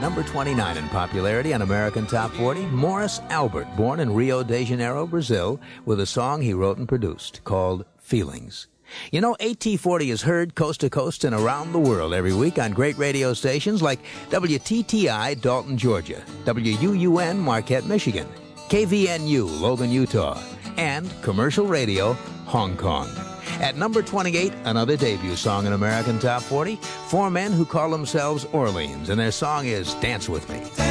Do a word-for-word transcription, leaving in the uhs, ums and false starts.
number twenty-nine in popularity on American Top forty, Morris Albert, born in Rio de Janeiro, Brazil, with a song he wrote and produced called Feelings. You know, A T forty is heard coast to coast and around the world every week on great radio stations like W T T I, Dalton, Georgia, W U U N, Marquette, Michigan, K V N U, Logan, Utah, and Commercial Radio, Hong Kong. At number twenty-eight, another debut song in American Top forty, four men who call themselves Orleans, and their song is Dance With Me.